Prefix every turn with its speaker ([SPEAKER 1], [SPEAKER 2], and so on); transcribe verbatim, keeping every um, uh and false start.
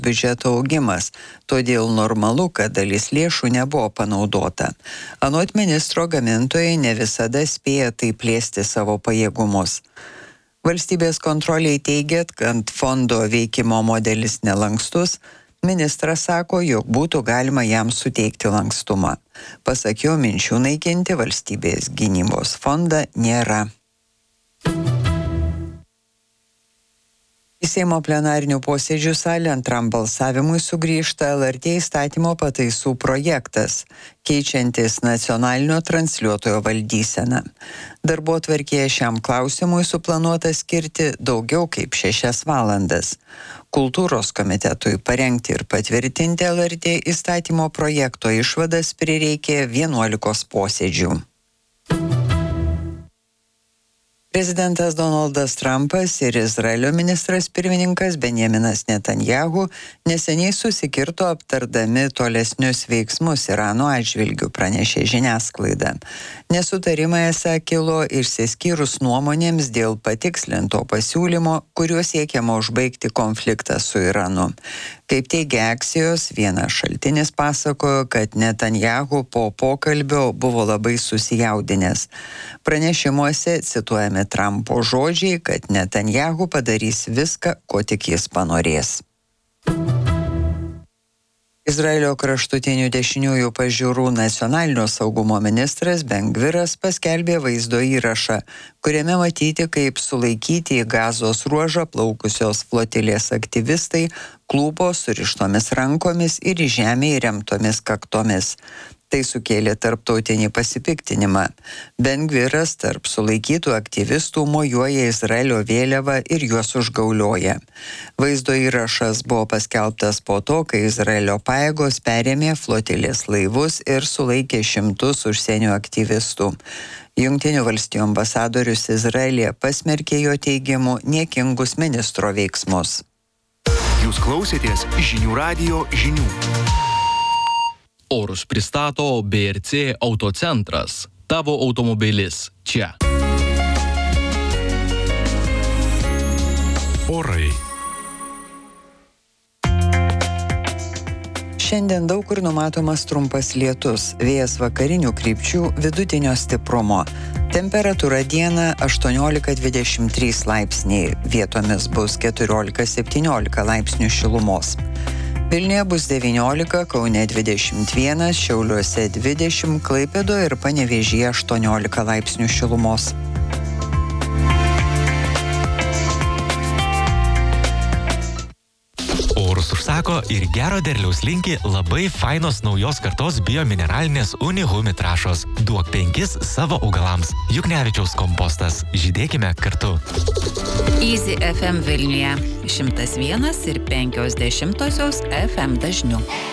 [SPEAKER 1] biudžeto augimas, todėl normalu, kad dalis lėšų nebuvo panaudota. Anot ministro, gamintojai ne visada spėja taip plėsti savo pajėgumus. Valstybės kontroliai teigia, kad fondo veikimo modelis nelankstus. Ministras sako, jog būtų galima jam suteikti lankstumą. Pasak jo, minčių naikinti valstybės gynybos fondą nėra. Į Seimo plenarinių posėdžių salę antram balsavimui sugrįžta L R T įstatymo pataisų projektas, keičiantis nacionalinio transliuotojo valdyseną. Darbotvarkėje šiam klausimui suplanuota skirti daugiau kaip šešias valandas. Kultūros komitetui parengti ir patvirtinti L R T įstatymo projekto išvadas prireikė vienuolikos posėdžių. Prezidentas Donaldas Trumpas ir Izraelio ministras pirmininkas Benjaminas Netanjahu neseniai susikirto aptardami tolesnius veiksmus Irano atžvilgiu, pranešė žiniasklaida. Nesutarimai esą kilo išsiskyrus nuomonėms dėl patikslinto pasiūlymo, kuriuo siekiama užbaigti konfliktą su Iranu. Kaip teigia Axios, vienas šaltinis pasakojo, kad Netanjahu po pokalbio buvo labai susijaudinęs. Pranešimuose cituojami Trumpo žodžiai, kad Netanjahu padarys viską, ko tik jis panorės. Izraelio kraštutinių dešiniųjų pažiūrų nacionalinio saugumo ministras Ben Gviras paskelbė vaizdo įrašą, kuriame matyti, kaip sulaikyti į Gazos ruožą plaukusios flotilės aktyvistai klūpo surištomis rankomis ir į žemę įremtomis kaktomis. Tai sukėlė tarptautinį pasipiktinimą. Ben Gviras tarp sulaikytų aktyvistų mojuoja Izraelio vėliavą ir juos užgaulioja. Vaizdo įrašas buvo paskelbtas po to, kai Izraelio pajėgos perėmė flotilės laivus ir sulaikė šimtus užsienio aktyvistų. Jungtinių valstijų ambasadorius Izraelyje pasmerkė jo teigimu niekingus ministro veiksmus.
[SPEAKER 2] Jūs klausėtės žinių radijo žinių.
[SPEAKER 3] Orus pristato B R C Autocentras. Tavo automobilis čia.
[SPEAKER 2] Orai.
[SPEAKER 1] Šiandien daug kur numatomas trumpas lietus, vėjas vakarinių krypčių vidutinio stiprumo. Temperatūra dieną aštuoniolika dvidešimt trys laipsniai, vietomis bus keturiolika septyniolika laipsnių šilumos. Vilniuje bus devyniolika, Kaune dvidešimt vienas, Šiauliuose dvidešimt, Klaipėdoje ir Panevėžyje aštuoniolika laipsnių šilumos.
[SPEAKER 4] Orus užsako ir gero derliaus linki labai fainos naujos kartos biomineralinės Unihumi trąšos. Duok penkis savo augalams. Juknevičiaus kompostas. Žydėkime kartu.
[SPEAKER 5] Easy F M Vilniuje šimtas vienas ir penkios dešimtosios F M dažniu.